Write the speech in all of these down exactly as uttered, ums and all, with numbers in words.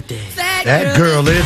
the day. That girl is.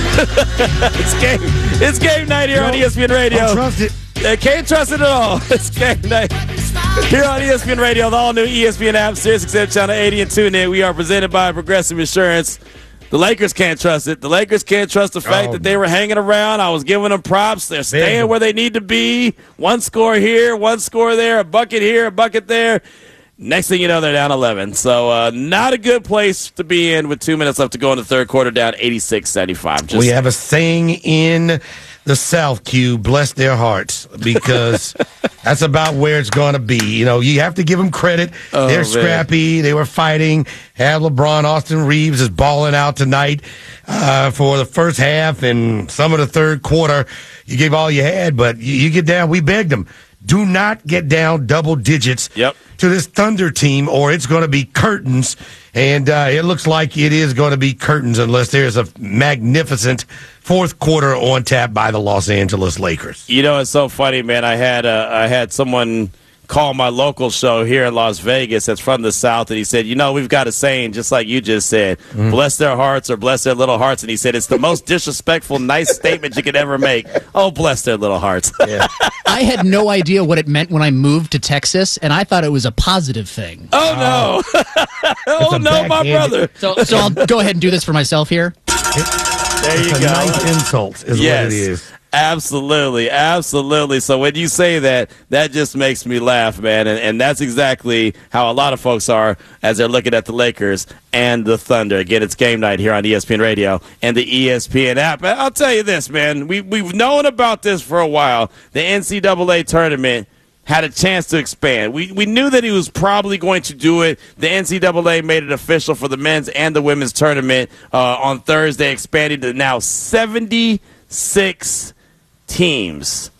it's game. It's game night here no, on E S P N Radio. Don't trust it. I can't trust it at all. It's game night here on E S P N Radio, the all-new E S P N app, SiriusXM Channel eighty, and tune in. We are presented by Progressive Insurance. The Lakers can't trust it. The Lakers can't trust the fact oh, that they were hanging around. I was giving them props. They're staying man. where they need to be. One score here, one score there, a bucket here, a bucket there. Next thing you know, they're down eleven. So uh, not a good place to be in with two minutes left to go in the third quarter, down eighty-six seventy-five. Just we have a saying in the South, Q, bless their hearts, because that's about where it's going to be. You know, you have to give them credit. Oh, They're man. scrappy. They were fighting. Have LeBron, Austin Reeves is balling out tonight uh, for the first half and some of the third quarter. You gave all you had, but you, you get down. We begged them. Do not get down double digits yep. to this Thunder team, or it's going to be curtains. And uh, it looks like it is going to be curtains unless there's a magnificent fourth quarter on tap by the Los Angeles Lakers. You know, it's so funny, man. I had uh, I had someone call my local show here in Las Vegas that's from the South, and he said, you know, we've got a saying, just like you just said, mm. bless their hearts or bless their little hearts. And he said, it's the most disrespectful, nice statement you could ever make. Oh, bless their little hearts. Yeah. I had no idea what it meant when I moved to Texas, and I thought it was a positive thing. Oh, no. oh, no, my brother. So, so I'll go ahead and do this for myself here. There you it's go. A nice insult is yes. what it is. Absolutely, absolutely. So when you say that, that just makes me laugh, man. And, and that's exactly how a lot of folks are as they're looking at the Lakers and the Thunder. Again, it's game night here on E S P N Radio and the E S P N app. But I'll tell you this, man. We, we've known about this for a while. The N C double A tournament had a chance to expand. We we knew that he was probably going to do it. The N C double A made it official for the men's and the women's tournament uh, on Thursday, expanding to now seventy-six teams.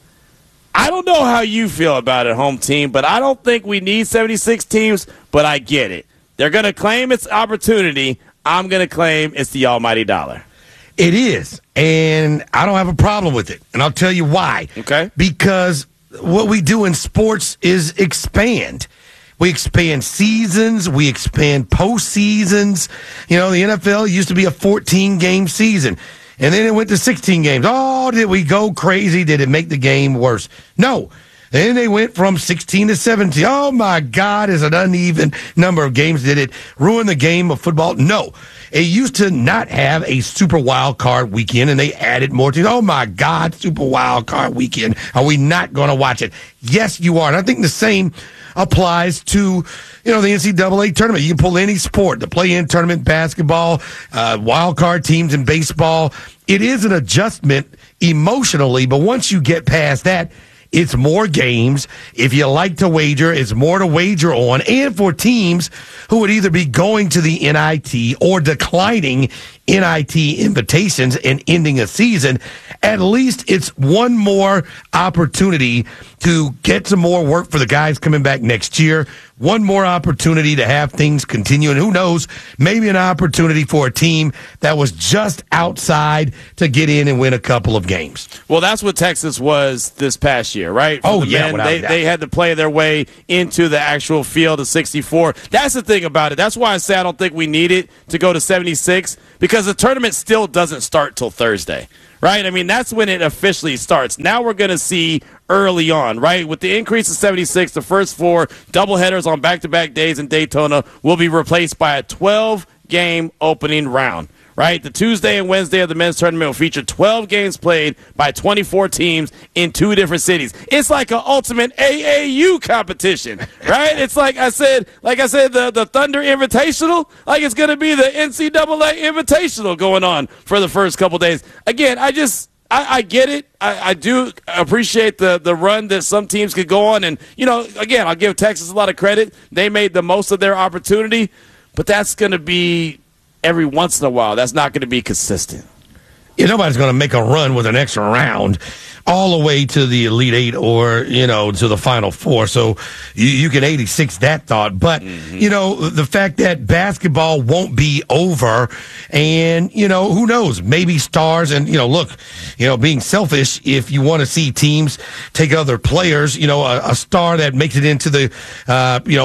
I don't know how you feel about it, home team, but I don't think we need seventy-six teams, but I get it. They're going to claim it's opportunity. I'm going to claim it's the almighty dollar. It is, and I don't have a problem with it, and I'll tell you why. Okay. Because what we do in sports is expand. We expand seasons. We expand postseasons. You know, the N F L used to be a fourteen-game season. And then it went to sixteen games. Oh, did we go crazy? Did it make the game worse? No. Then they went from sixteen to seventeen. Oh, my God, is an uneven number of games. Did it ruin the game of football? No. It used to not have a super wild card weekend, and they added more teams. Oh, my God, super wild card weekend. Are we not going to watch it? Yes, you are. And I think the same applies to, you know, the N C double A tournament. You can pull any sport, the play-in tournament, basketball, uh, wild card teams in baseball. It is an adjustment emotionally, but once you get past that, it's more games. If you like to wager, it's more to wager on. And for teams who would either be going to the N I T or declining N I T invitations and ending a season, at least it's one more opportunity to get some more work for the guys coming back next year. One more opportunity to have things continue. And who knows, maybe an opportunity for a team that was just outside to get in and win a couple of games. Well, that's what Texas was this past year, right? For oh, the yeah. Men, they, they had to play their way into the actual field of sixty-four. That's the thing about it. That's why I say I don't think we need it to go to seventy-six, because the tournament still doesn't start till Thursday. Right? I mean, that's when it officially starts. Now we're going to see early on, right? With the increase of seventy-six, the first four doubleheaders on back-to-back days in Daytona will be replaced by a twelve-game opening round, right? The Tuesday and Wednesday of the men's tournament will feature twelve games played by twenty-four teams in two different cities. It's like an ultimate A A U competition, right? It's like I said, like I said, the, the Thunder Invitational, like it's going to be the N C double A Invitational going on for the first couple days. Again, I just, I, I get it. I, I do appreciate the, the run that some teams could go on. And, you know, again, I'll give Texas a lot of credit. They made the most of their opportunity, but that's going to be every once in a while. That's not going to be consistent. Yeah, nobody's going to make a run with an extra round all the way to the Elite Eight or, you know, to the Final Four. So you, you can eighty-six that thought. But, mm-hmm. you know, the fact that basketball won't be over and, you know, who knows, maybe stars and, you know, look, you know, being selfish, if you want to see teams take other players, you know, a, a star that makes it into the, uh, you know,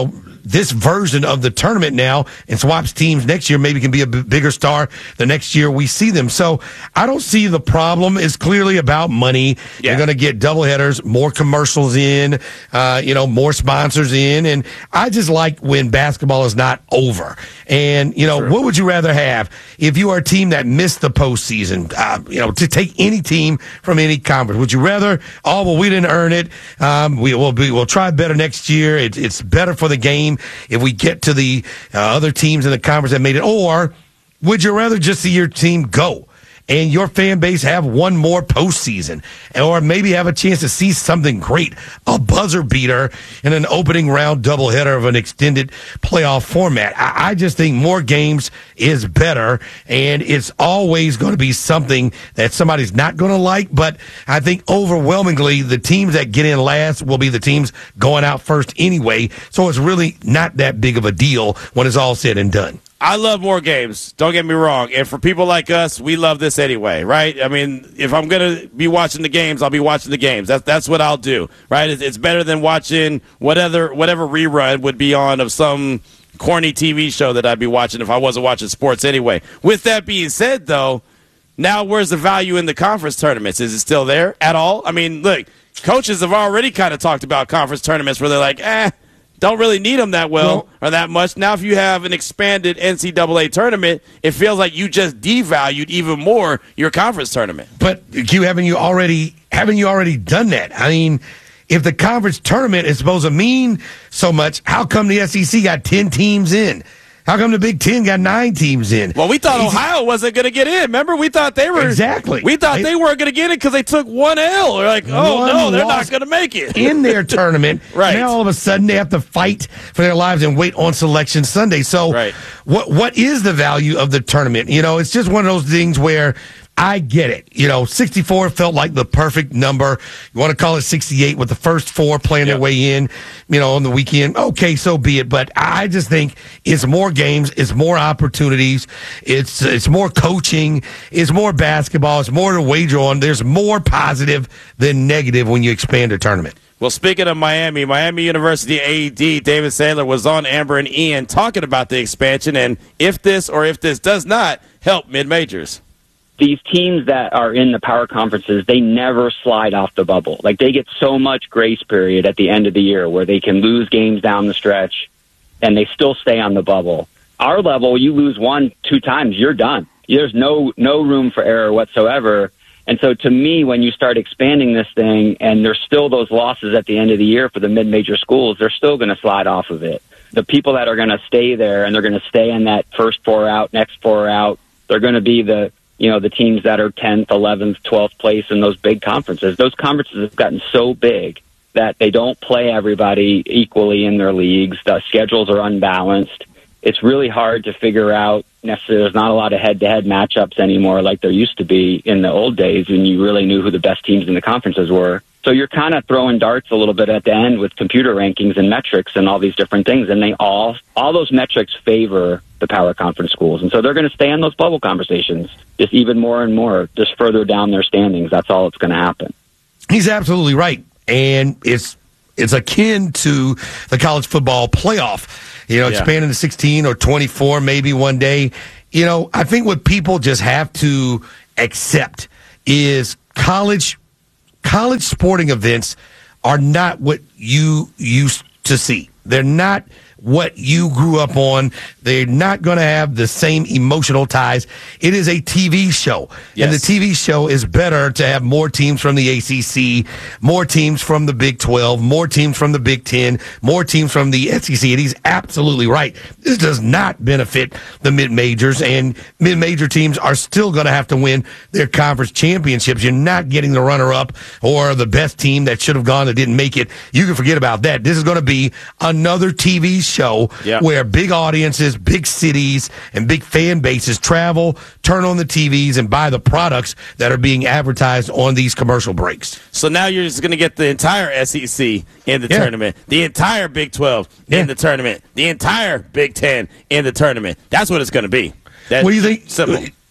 this version of the tournament now and swaps teams next year, maybe can be a b- bigger star the next year we see them. So I don't see the problem. It's clearly about money. Yeah. You're going to get doubleheaders, more commercials in, uh, you know, more sponsors in. And I just like when basketball is not over. And, you know, True. What would you rather have if you are a team that missed the postseason, uh, you know, to take any team from any conference? Would you rather, oh, well, we didn't earn it. Um, we will be, we'll try better next year. It, it's better for the game if we get to the uh, other teams in the conference that made it. Or would you rather just see your team go and your fan base have one more postseason, or maybe have a chance to see something great, a buzzer beater in an opening round doubleheader of an extended playoff format? I, I just think more games is better, and it's always going to be something that somebody's not going to like, but I think overwhelmingly the teams that get in last will be the teams going out first anyway, so it's really not that big of a deal when it's all said and done. I love more games. Don't get me wrong. And for people like us, we love this anyway, right? I mean, if I'm going to be watching the games, I'll be watching the games. That's that's what I'll do, right? It's, it's better than watching whatever whatever rerun would be on of some corny T V show that I'd be watching if I wasn't watching sports anyway. With that being said, though, now where's the value in the conference tournaments? Is it still there at all? I mean, look, coaches have already kind of talked about conference tournaments where they're like, eh, don't really need them that well, well or that much. Now, if you have an expanded N C double A tournament, it feels like you just devalued even more your conference tournament. But Q, haven't you already haven't you already done that? I mean, if the conference tournament is supposed to mean so much, how come the S E C got ten teams in? How come the Big Ten got nine teams in? Well, we thought Ohio wasn't going to get in. Remember, we thought they were exactly. We thought they, they weren't going to get it because they took one L. We're like, oh no, they're not going to make it in their tournament. Right now, all of a sudden, they have to fight for their lives and wait on Selection Sunday. So, right. what what is the value of the tournament? You know, it's just one of those things where I get it. You know, sixty-four felt like the perfect number. You want to call it sixty-eight with the first four playing yep. their way in, you know, on the weekend. Okay, so be it. But I just think it's more games, it's more opportunities, it's it's more coaching, it's more basketball, it's more to wager on. There's more positive than negative when you expand a tournament. Well, speaking of Miami, Miami University A D David Sandler was on Amber and Ian talking about the expansion and if this or if this does not help mid-majors. These teams that are in the power conferences, they never slide off the bubble. Like, they get so much grace period at the end of the year where they can lose games down the stretch and they still stay on the bubble. Our level, you lose one, two times, you're done. There's no no room for error whatsoever. And so to me, when you start expanding this thing and there's still those losses at the end of the year for the mid-major schools, they're still going to slide off of it. The people that are going to stay there and they're going to stay in that first four out, next four out, they're going to be the you know, the teams that are tenth, eleventh, twelfth place in those big conferences. Those conferences have gotten so big that they don't play everybody equally in their leagues. The schedules are unbalanced. It's really hard to figure out necessarily. There's not a lot of head-to-head matchups anymore like there used to be in the old days when you really knew who the best teams in the conferences were. So you're kind of throwing darts a little bit at the end with computer rankings and metrics and all these different things. And they all, all those metrics favor the power conference schools. And so they're going to stay in those bubble conversations just even more and more, just further down their standings. That's all that's going to happen. He's absolutely right. And it's, it's akin to the college football playoff, you know, yeah. expanding to sixteen or twenty-four maybe one day. You know, I think what people just have to accept is college College sporting events are not what you used to see. They're not what you grew up on. They're not going to have the same emotional ties. It is a T V show. Yes. And the T V show is better to have more teams from the A C C, more teams from the Big twelve, more teams from the Big ten, more teams from the S E C. And he's absolutely right. This does not benefit the mid-majors, and mid-major teams are still going to have to win their conference championships. You're not getting the runner-up or the best team that should have gone that didn't make it. You can forget about that. This is going to be another T V show. show yep. where big audiences, big cities, and big fan bases travel, turn on the T Vs, and buy the products that are being advertised on these commercial breaks. So now you're just going to get the entire S E C in the yeah. tournament, the entire Big twelve yeah. in the tournament, the entire Big ten in the tournament. That's what it's going to be. That's what do you think? Simple.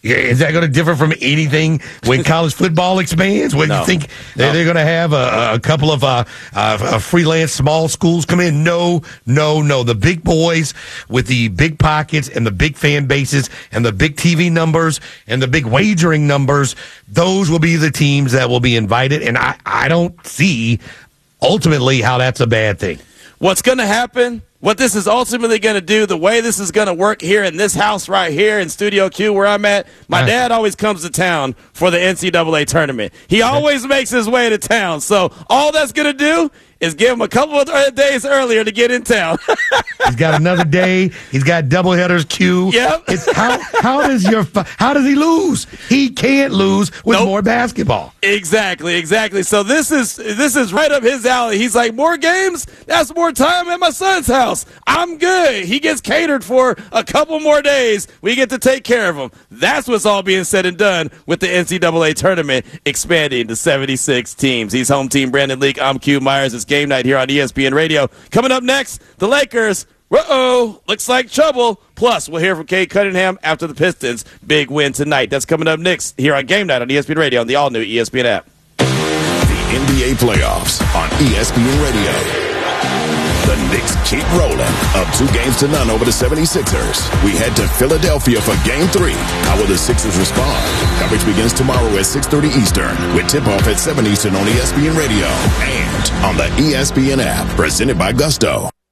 Yeah, is that going to differ from anything when college football expands? When No. you think No. they're, they're going to have a, a couple of uh, uh, freelance small schools come in? No, no, no. The big boys with the big pockets and the big fan bases and the big T V numbers and the big wagering numbers, those will be the teams that will be invited. And I, I don't see ultimately how that's a bad thing. What's going to happen, what this is ultimately going to do, the way this is going to work here in this house right here in Studio Q where I'm at, my Uh. dad always comes to town for the N C double A tournament. He always makes his way to town. So all that's going to do is give him a couple of days earlier to get in town. He's got another day. He's got doubleheaders queue. Yep. It's how how does your how does he lose? He can't lose with Nope. more basketball. Exactly, exactly. So this is this is right up his alley. He's like, more games? That's more time at my son's house. I'm good. He gets catered for a couple more days. We get to take care of him. That's what's all being said and done with the N C double A tournament expanding to seventy-six teams. He's home team Brandon Leak. I'm Q Myers. It's game night here on E S P N Radio. Coming up next, the Lakers. Uh-oh, looks like trouble. Plus, we'll hear from Cade Cunningham after the Pistons' big win tonight. That's coming up next here on Game Night on E S P N Radio on the all-new E S P N app. The N B A playoffs on E S P N Radio. The Knicks keep rolling, up two games to none over the seventy-sixers. We head to Philadelphia for Game three. How will the Sixers respond? Coverage begins tomorrow at six thirty Eastern, with tip-off at seven Eastern on E S P N Radio and on the E S P N app, presented by Gusto.